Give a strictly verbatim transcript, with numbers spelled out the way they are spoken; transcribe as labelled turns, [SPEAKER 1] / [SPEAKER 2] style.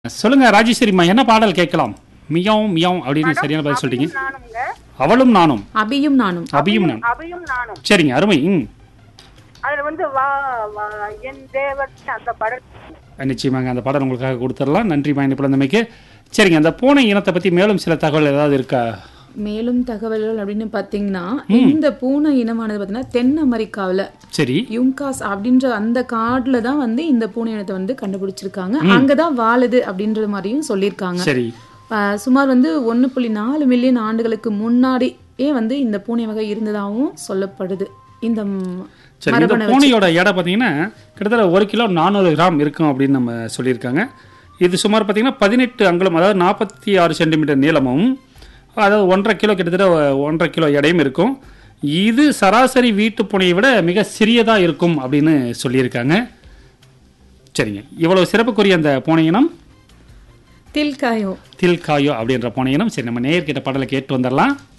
[SPEAKER 1] சொல்லுங்க ராஜேஸ்வரிம்மா, என்ன பாடல் கேட்கலாம்? மியாவ் மியாவ் அப்படின்னு சரியான பதில் சொல்லிட்டீங்க. அவளும் நானும்.
[SPEAKER 2] அபியும் நானும்.
[SPEAKER 1] அபியும் நானும்.
[SPEAKER 3] அபியும் நானும்.
[SPEAKER 1] சரிங்க, அருமை. ம்
[SPEAKER 3] அதுல வந்து வா வா என் தேவன் அந்த படம்.
[SPEAKER 1] நிச்சயமாங்க, அந்த பாடல் உங்களுக்காக கொடுத்துடலாம். நன்றிமா இந்த பிறந்தமைக்கு. சரிங்க, அந்த பூனை இனத்தை பற்றி மேலும் சில தகவல் ஏதாவது இருக்கா?
[SPEAKER 2] மேலும் தகவல்கள் அப்படின்னு பார்த்தீங்கன்னா, இந்த பூனை இனமானது பார்த்தீங்கன்னா தென் அமெரிக்காவில்
[SPEAKER 1] சரி
[SPEAKER 2] யுங்காஸ் அப்படின்ற அந்த காடுல தான் வந்து இந்த பூனை இனத்தை வந்து கண்டுபிடிச்சிருக்காங்க. அங்கதான் வாழுது அப்படின்ற மாதிரியும் சொல்லியிருக்காங்க.
[SPEAKER 1] சரி.
[SPEAKER 2] ஆஹ் சுமார் வந்து ஒன்று புள்ளி நாலு மில்லியன் ஆண்டுகளுக்கு முன்னாடியே வந்து இந்த பூனை வகை இருந்ததாகவும் சொல்லப்படுது. இந்த ம்-
[SPEAKER 1] சரி, இந்த
[SPEAKER 2] மரபணு வச்சு.
[SPEAKER 1] பூனையோட எடை பார்த்தீங்கன்னா கிட்டத்தட்ட ஒரு கிலோ நானூறு கிராம் இருக்கும் அப்படின்னு நம்ம சொல்லியிருக்காங்க. இது சுமார் பார்த்தீங்கன்னா பதினெட்டு அங்குலம், அதாவது நாற்பத்தி ஆறு சென்டிமீட்டர் நீளமும், அதாவது ஒன்றரை கிலோ கிட்டத்தட்ட ஒன்றரை கிலோ எடையும் இருக்கும். இது சராசரி வீட்டு பூனையை விட மிக சிறியதாக இருக்கும் அப்படின்னு சொல்லியிருக்காங்க. சரிங்க, இவ்வளவு சிறப்புக்குரிய அந்த பூனை இனம்
[SPEAKER 2] தில்காயோ.
[SPEAKER 1] தில்காயோ அப்படின்ற பூனை இனம். சரி, நம்ம நேர்கிட்ட பாடலை கேட்டு வந்துடலாம்.